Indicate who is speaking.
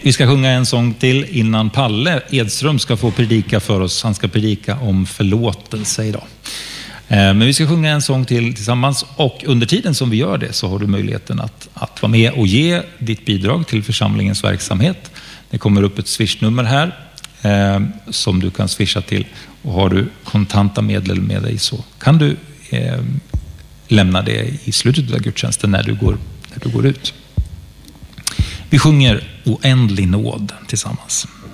Speaker 1: Vi ska sjunga en sång till innan Palle Edström ska få predika för oss. Han ska predika om förlåtelse idag. Men vi ska sjunga en sång till tillsammans, och under tiden som vi gör det så har du möjligheten att vara med och ge ditt bidrag till församlingens verksamhet. Det kommer upp ett swishnummer här som du kan swisha till, och har du kontanta medel med dig så kan du lämna det i slutet av gudstjänsten när du går ut. Vi sjunger Oändlig nåd tillsammans.